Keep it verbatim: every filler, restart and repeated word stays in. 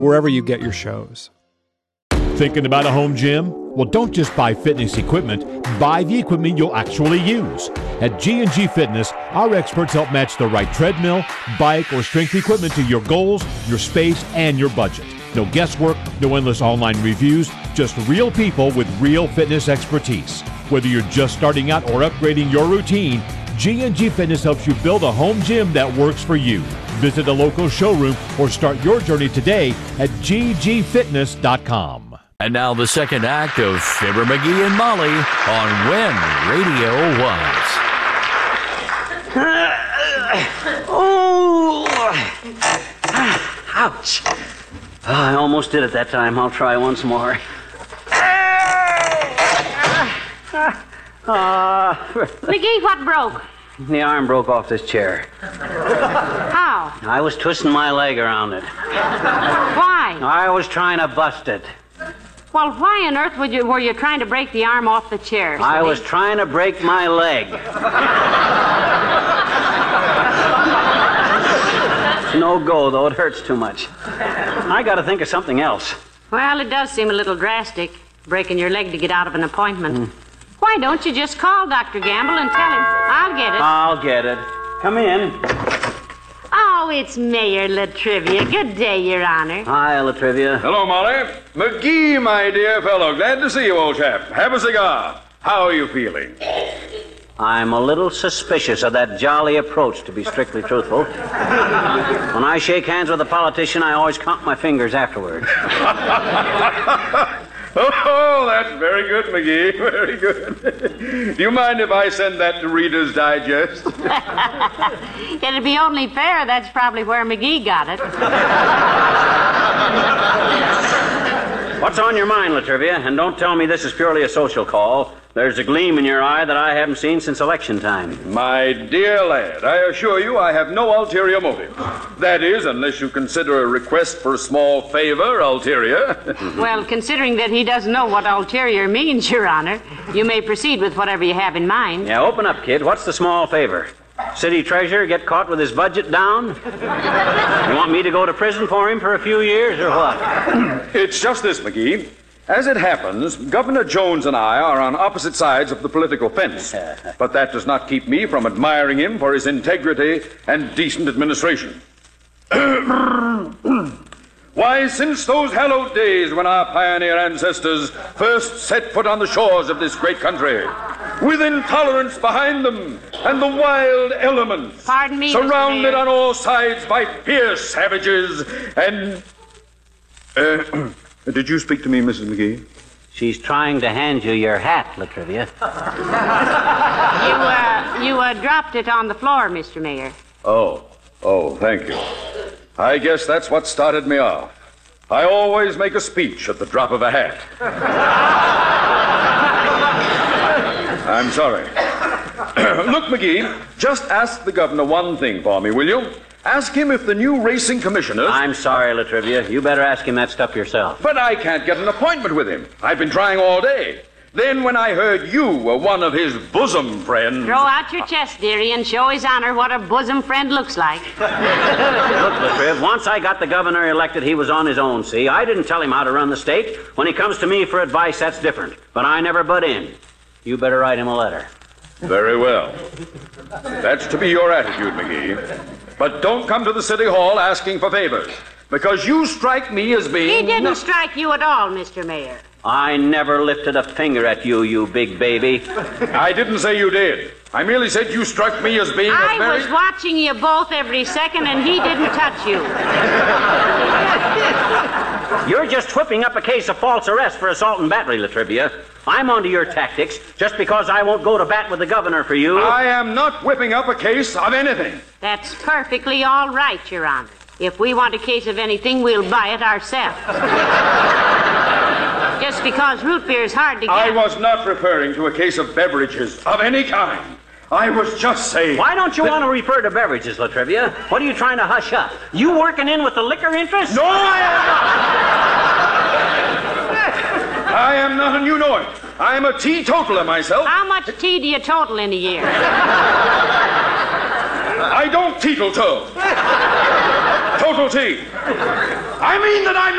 wherever you get your shows. Thinking about a home gym? Well, don't just buy fitness equipment. Buy the equipment you'll actually use. At G and G Fitness, our experts help match the right treadmill, bike, or strength equipment to your goals, your space, and your budget. No guesswork, no endless online reviews, just real people with real fitness expertise. Whether you're just starting out or upgrading your routine, G and G Fitness helps you build a home gym that works for you. Visit a local showroom or start your journey today at g g fitness dot com. And now the second act of Fibber McGee and Molly on When Radio Was. Oh! Ouch. Oh, I almost did it that time. I'll try once more. Uh, McGee, what broke? The arm broke off this chair. How? I was twisting my leg around it. Why? I was trying to bust it. Well, why on earth would you, were you trying to break the arm off the chair? I Sonny? was trying to break my leg. It's no go, though. It hurts too much. I got to think of something else. Well, it does seem a little drastic, breaking your leg to get out of an appointment. Mm. Why don't you just call Doctor Gamble and tell him? I'll get it. I'll get it. Come in. Oh, it's Mayor Latrivia. Good day, Your Honor. Hi, Latrivia. Hello, Molly. McGee, my dear fellow. Glad to see you, old chap. Have a cigar. How are you feeling? I'm a little suspicious of that jolly approach, to be strictly truthful. When I shake hands with a politician, I always count my fingers afterwards. Oh, that's very good, McGee. Very good. Do you mind if I send that to Reader's Digest? It'd be only fair. That's probably where McGee got it. What's on your mind, Latrivia? And don't tell me this is purely a social call. There's a gleam in your eye that I haven't seen since election time. My dear lad, I assure you I have no ulterior motive. That is, unless you consider a request for a small favor ulterior. Well, considering that he doesn't know what ulterior means, Your Honor, you may proceed with whatever you have in mind. Yeah, open up, kid. What's the small favor? City treasurer get caught with his budget down? You want me to go to prison for him for a few years, or what? It's just this, McGee. As it happens, Governor Jones and I are on opposite sides of the political fence. But that does not keep me from admiring him for his integrity and decent administration. Why, since those hallowed days when our pioneer ancestors first set foot on the shores of this great country, with intolerance behind them and the wild elements, Pardon me, surrounded on all sides by fierce savages and... Uh, did you speak to me, Missus McGee? She's trying to hand you your hat, Latrivia. You, uh, you, uh, dropped it on the floor, Mister Mayor. Oh, oh, thank you. I guess that's what started me off. I always make a speech at the drop of a hat. I'm sorry. Look, McGee, just ask the governor one thing for me, will you? Ask him if the new racing commissioner... I'm sorry, Latrivia. You better ask him that stuff yourself. But I can't get an appointment with him. I've been trying all day. Then when I heard you were one of his bosom friends... Throw out your chest, dearie, and show his honor what a bosom friend looks like. Look, Latriv, once I got the governor elected, he was on his own, see? I didn't tell him how to run the state. When he comes to me for advice, that's different. But I never butt in. You better write him a letter. Very well. That's to be your attitude, McGee. But don't come to the City Hall asking for favors, because you strike me as being... He didn't strike you at all, Mister Mayor. I never lifted a finger at you, you big baby. I didn't say you did. I merely said you struck me as being I a very... was watching you both every second, and he didn't touch you. You're just whipping up a case of false arrest for assault and battery, Latrivia. I'm onto your tactics just because I won't go to bat with the governor for you. I am not whipping up a case of anything. That's perfectly all right, Your Honor. If we want a case of anything, we'll buy it ourselves. Just because root beer is hard to get... I was not referring to a case of beverages of any kind. I was just saying... Why don't you that... want to refer to beverages, Latrivia? What are you trying to hush up? You working in with the liquor interest? No, I am not! I am not, and you know it. I'm a teetotaler myself. How much tea do you total in a year? I don't teetle-toe. Total tea. I mean that I'm